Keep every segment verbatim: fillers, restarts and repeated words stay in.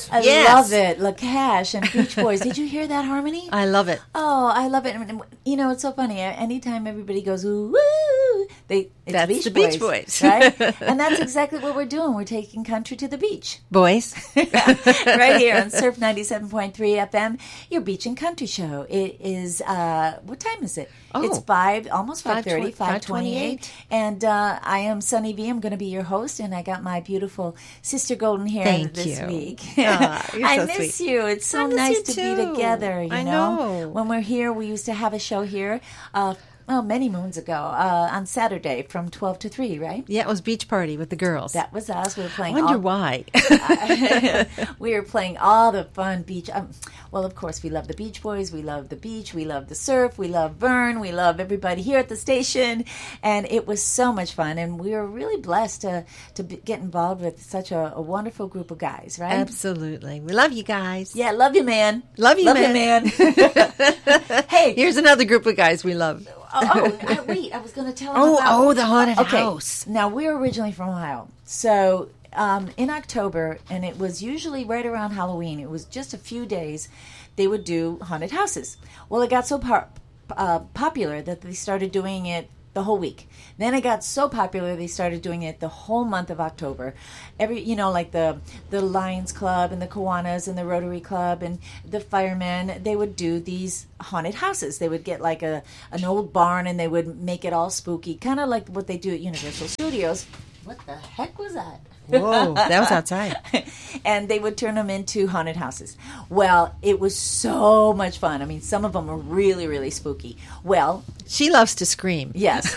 Yes. I yes. love it. La Cash and Beach Boys. Did you hear that harmony? I love it. Oh, I love it. And, you know, it's so funny. Anytime everybody goes, ooh, woo, they, it's That's Beach the Boys, Beach Boys. right? And that's exactly what we're doing. We're taking country to the beach. Boys. Right here on Surf ninety-seven point three F M, your beach and country show. It is, uh, what time is it? Oh. It's five, almost five thirty, five five twenty-eight. And uh, I am Sunny V. I'm going to be your host, and I got my beautiful sister golden hair Thank this you. week. Ah, you're I so miss sweet. you. It's so I miss nice you to too. be together, you I know? know. When we're here, we used to have a show here uh, well, many moons ago uh, on Saturday from twelve to three, right? Yeah, it was beach party with the girls. That was us. We were I playing wonder all, why. we were playing all the fun beach. Um, well, of course, we love the Beach Boys. We love the beach. We love the surf. We love Vern. We love everybody here at the station. And it was so much fun. And we were really blessed to, to be, get involved with such a, a wonderful group of guys, right? Absolutely. We love you guys. Yeah, love you, man. Love you, love man. you, man. Hey. Here's another group of guys we love. Oh, oh I, wait, I was going to tell them Oh, about... oh, the haunted okay. house. Now, we're originally from Ohio. So, um, in October, and it was usually right around Halloween, it was just a few days, they would do haunted houses. Well, it got so par- uh, popular that they started doing it the whole week. Then it got so popular they started doing it the whole month of October. Every, you know, like the the Lions Club and the Kiwanis and the Rotary Club and the firemen, they would do these haunted houses. They would get like a an old barn and they would make it all spooky, kind of like what they do at Universal Studios. What the heck was that? Whoa, that was outside. And they would turn them into haunted houses. Well, it was so much fun. I mean, some of them were really, really spooky. Well, She loves to scream. yes.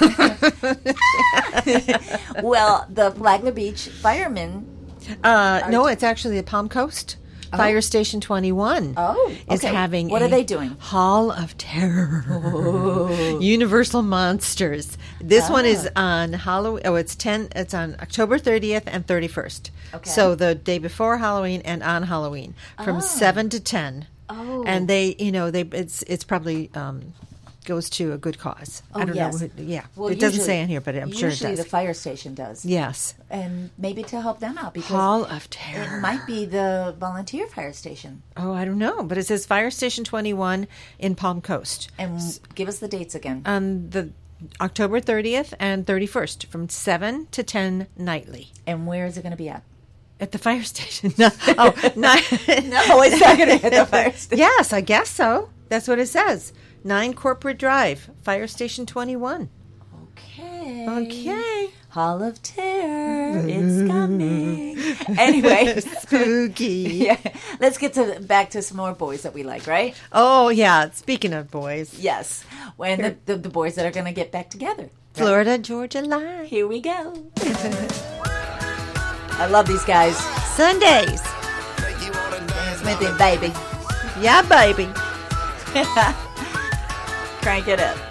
Well, the Flagler Beach firemen. Uh, no, it's actually the Palm Coast. Fire Station twenty-one Oh, is okay. having What a are they doing? Hall of Terror. Universal Monsters. This one is on Halloween. Oh, it's ten. It's on October thirtieth and thirty-first. Okay. So the day before Halloween and on Halloween from Oh. seven to ten. Oh. And they, you know, they it's it's probably um, goes to a good cause. Oh, I don't yes. know. Who, yeah, Well, it doesn't usually- say in here, but I'm sure it Usually does. the fire station does. Yes. And maybe to help them out because Hall of Terror. it might be the volunteer fire station. Oh, I don't know, but it says Fire Station twenty-one in Palm Coast. And give us the dates again. On the October thirtieth and thirty-first from seven to ten nightly. And where is it going to be at? At the fire station. No, oh, not, No, it's not going to be at the fire station. Yes, I guess so. That's what it says. nine Corporate Drive, Fire Station twenty-one. Okay. Okay. Hall of Terror, it's coming. Anyway, Spooky. yeah, let's get to back to some more boys that we like, right? Oh, yeah. Speaking of boys. Yes, when the, the, the boys that are going to get back together. Florida, Georgia Line. Here we go. I love these guys. Sundays. Smithy, baby. Yeah, baby. Crank it up.